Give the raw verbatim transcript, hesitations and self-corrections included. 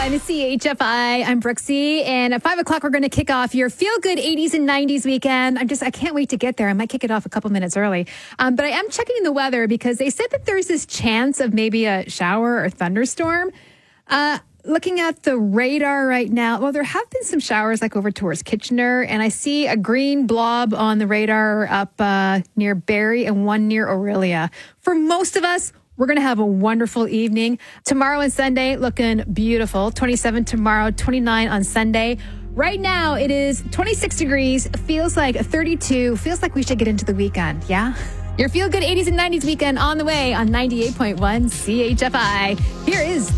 on C H F I. I'm Brooksy, and at five o'clock, we're going to kick off your feel-good eighties and nineties weekend. I'm just, I can't wait to get there. I might kick it off a couple minutes early. Um, but I am checking the weather because they said that there's this chance of maybe a shower or thunderstorm. Uh, looking at the radar right now, well, there have been some showers like over towards Kitchener, and I see a green blob on the radar up uh, near Barrie and one near Aurelia. For most of us, we're going to have a wonderful evening. Tomorrow and Sunday, looking beautiful. twenty-seven tomorrow, twenty-nine on Sunday. Right now, it is twenty-six degrees. Feels like thirty-two. Feels like we should get into the weekend, yeah? Your feel-good eighties and nineties weekend on the way on ninety-eight point one C H F I. Here is